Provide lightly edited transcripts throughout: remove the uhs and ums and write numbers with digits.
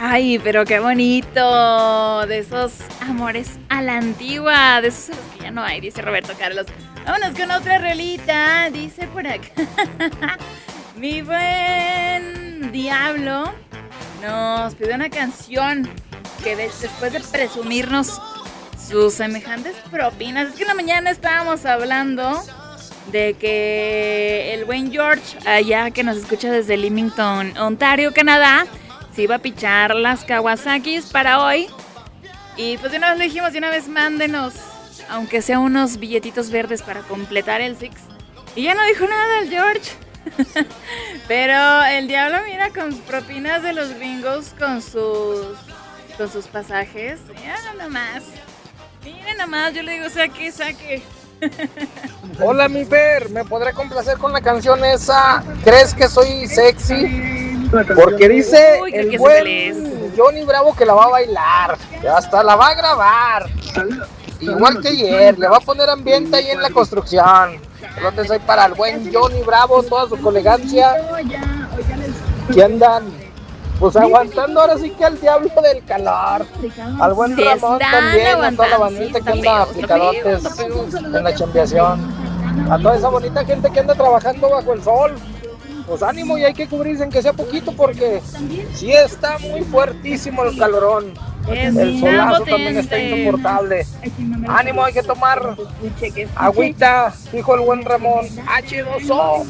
Ay, pero qué bonito. De esos amores a la antigua. De esos a los que ya no hay, dice Roberto Carlos. Vámonos con otra rolita. Dice por acá. Mi buen Diablo nos pidió una canción que después de presumirnos sus semejantes propinas. Es que en la mañana estábamos hablando de que el buen George, allá que nos escucha desde Leamington, Ontario, Canadá, se iba a pichar las Kawasakis para hoy. Y pues de una vez le dijimos, de una vez mándenos, aunque sea unos billetitos verdes para completar el Six. Y ya no dijo nada el George. Pero el Diablo, mira, con propinas de los gringos, con sus pasajes. Mira nomás. Miren nomás, yo le digo, saque. Hola, mi Fer, ¿me podré complacer con la canción esa? ¿Crees que soy sexy? Porque dice Uy, el que buen Johnny Bravo que la va a bailar, que hasta la va a grabar. Igual que ayer, le va a poner ambiente ahí en la construcción. Entonces ahí para el buen Johnny Bravo, toda su colegancia, que andan pues aguantando ahora sí que al diablo del calor. Al buen Sí, Ramón están también, a toda la aguantando, bandita sí, que está anda feo, aplicadotes está feo. en la chambeación. A toda esa bonita gente que anda trabajando bajo el sol. Pues ánimo, y hay que cubrirse en que sea poquito porque sí está muy fuertísimo el calorón. El solazo también está insoportable. Ánimo, hay que tomar agüita, dijo el buen Ramón. H2O,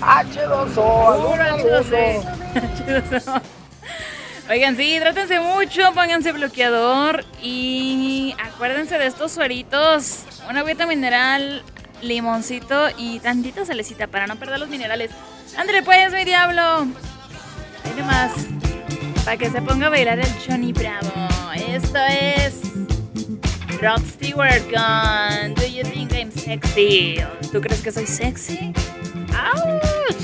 H2O. Oigan, sí, trátense mucho, pónganse bloqueador y acuérdense de estos sueritos. Una agüita mineral, limoncito y tantita salecita para no perder los minerales. Ándale pues, mi Diablo. Ahí nomás, para que se ponga a bailar el Johnny Bravo. Esto es Rod Stewart con Do You Think I'm Sexy? ¿Tú crees que soy sexy? ¡Auch!